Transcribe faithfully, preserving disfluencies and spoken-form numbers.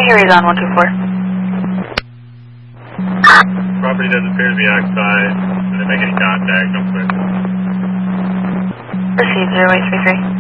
Harry's on one two four. Property does appear to be outside. Did they make any contact? No clear. Proceed zero eight three three.